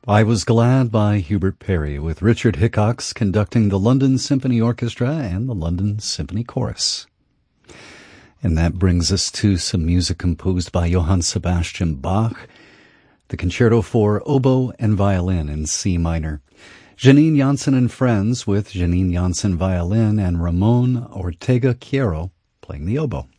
I Was Glad by Hubert Parry, with Richard Hickox conducting the London Symphony Orchestra and the London Symphony Chorus. And that brings us to some music composed by Johann Sebastian Bach, the Concerto for Oboe and Violin in C minor. Janine Janssen and Friends with Janine Janssen violin and Ramon Ortega Quiero playing the oboe.